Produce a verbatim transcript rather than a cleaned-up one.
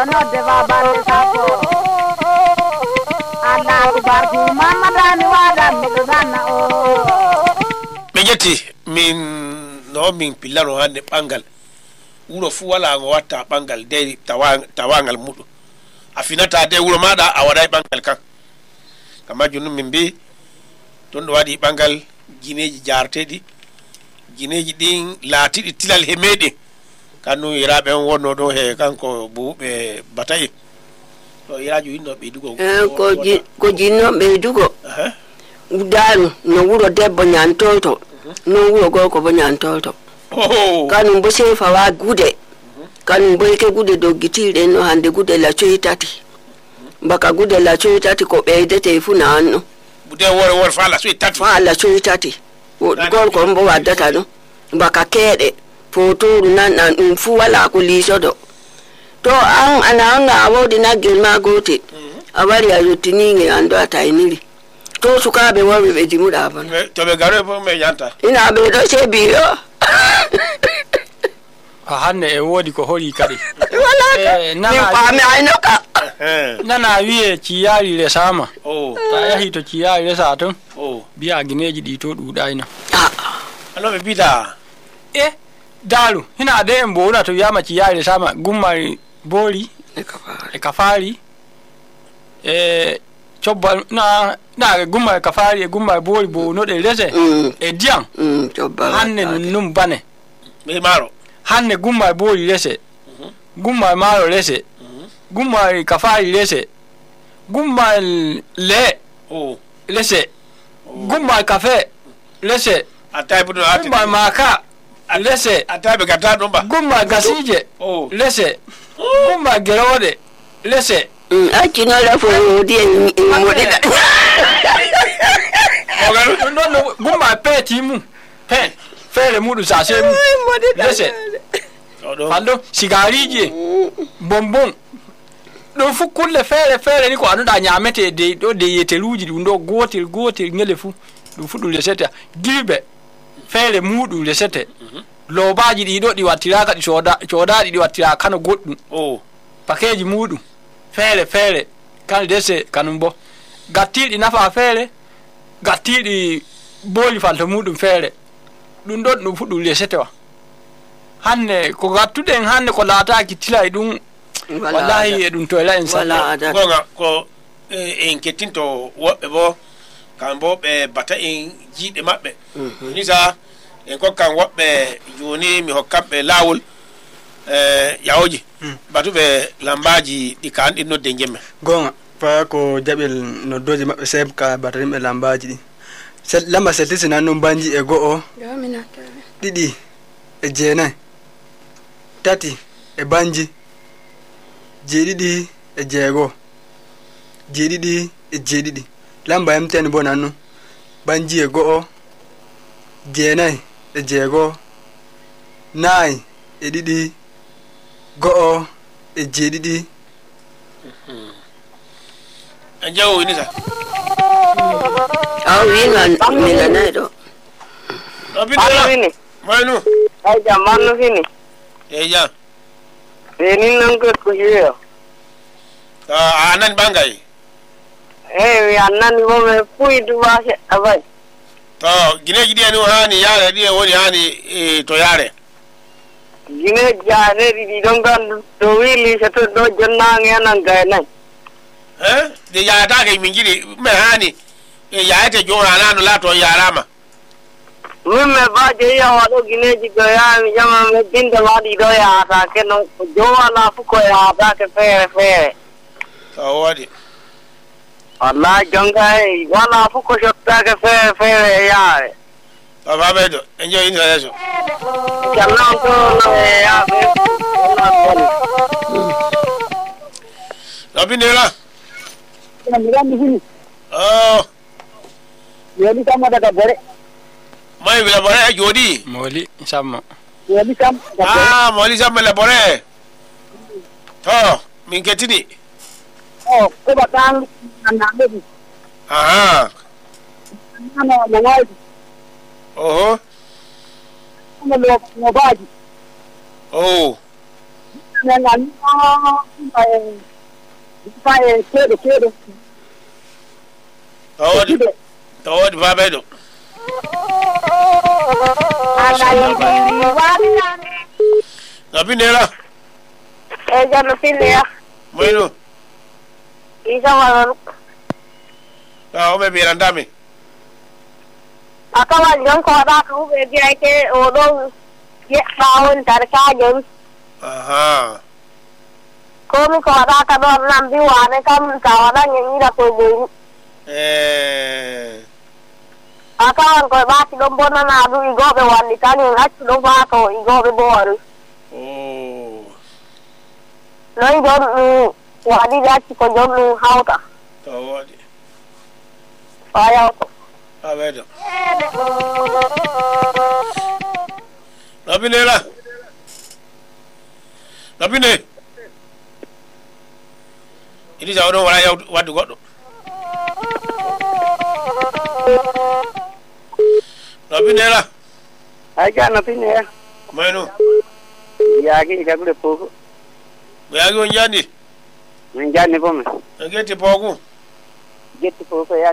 no de baba le sapo ana ku barku mama dani wada mi dana o be jeti min no min pillaro hande bangal wuro fu wala ngo watta bangal de tawangal mudu afinata de wuro mada a waday bangal kan kama junu min bi ton do wadi bangal gineji jartedi gineji din laatidi tilal hemede kanu irabe on wonno do he kanko buube batayi to iraju inno be dugo eh ko ji ko jinno be dugo eh udaru no wuro debbo nyantolto no wuro gorko bo nyantolto oh kanu bo sefa wa gude kanu bo ke gude do gitire no hande gude la coyitati baka gude la coyitati ko beydete funa anno bude wore wor fa la coyitati fa la coyitati gorko mbo waddata no baka kede fotoru nan nan dum fu wala ko lisodo to an ana anga awodi na gelma gote awari ayotini nge ando atainiri to sukabe wabe be dimuda bana to be garo bo me yanta ina be do sebiyo ha hanne e wodi ko hori kadi wala eh na pa me ainoka nana wiye ciyari le sama oh ta yahi to ciyari le satun oh biya gineji di to dudaina alo be bida eh dalu hina de mbona to yama ciyari sama gummari boli e kafari e chobba na na gummari kafari e gummari boli bo no de lese e diam chobba hanne num bane be maro hanne gummari boli lese gummari maro lese gummari kafari lese gummari le oh lese gummari kafe lese atai budo ati gummari maka lese atabe gata domba gummari gasije oh lese gummari gerode lese akino la fo di modela ogaru no no gummari peti mu pe fere mudu sase mu lese fando sigarije bonbon do fu kulle fere fere ni ko anu da nyamete de do de yeteluji dum do gotel gotel ngele fu dum fu dum lesete gibe fere mudu lesete lobaji di do di watira ka di choda choda di watira kanu goddum oh pakeji mudu fere fere kan dese kanumbo gatidi nafa fere gatidi boli falto mudum fere dum do dum fu dum lesete wa hanne ko gattuden hanne ko laata ki tilay dum wallahi edum to la insa gonga ko en ketinto wobbe bo kambo be bata en jide mabbe ni sa en ko kan wobbe joni mi hokkambe lawol eh yawoji batu be lambaji di kan dinno de ngemme gonga fa ko jabel no doje mabbe seb ka batarim be lambaji di sel lamba seltisi nan no banji e go o didi e jena tati e banji jedidi e jego jedidi e jedidi lamba mten bonanu banji e go jenai e jego nai e didi go e jedidi anjawo ini sa aw wina mila naido abidala manu ay jamanu fini eja Ini nangko kuyo. Ah, anan bangay. Eh, anan wo me pui duwa se abai. To, gine gidi anu hani yare di woni hani e to yare. Gine jare di dongan do wili se to do jonna ngana ngana. Eh? De ya ta ga mingiri me hani e ya te jo ana no la to yarama. Mume ba je ya wado gine ji go ya mi jama me dinda wadi do ya ta ke no jo ala fu ko ya ta ke fe fe. To wadi. Allah jangai wala fu ko shotta ke fe fe ya. To ba bedo enjo ino yeso. Janna to no ya be. Abinela. Ya mira mi fini. Oh. Ya ni kama daga bore. Mai bila bore jodi. moli sama Ya ni kam. Ah, moli sama la bore. To, min ketini. Oh, ko batang anande. Aha. Ano mawai. Oh. Ano lo mobaji. Oh. na na phải phải chơi được chơi được Tawadi tawadi babedo Napinera eh ya no tiene Bueno isa wala Ah, ome birandami akawan jong ko da ku be bi ai ke o do ye kaun tar ka jong Aha ko mi ko da ka do nam bi wa ne kam ka da ni da ko bu Eh akawan ko ba ti dom bona na du igo be wan ni tani na ti do ba to igo be bor Oh no igo wa di da ti ko jom ni hauta Tawadi aya Babedo Napinera Napine Ini jawdo wala yaw wadu goddo Napinera aja na tiene Bueno ya ki ka gure pogo Bayagi on jandi min janni bo me Ngeti pogu getti pogo ya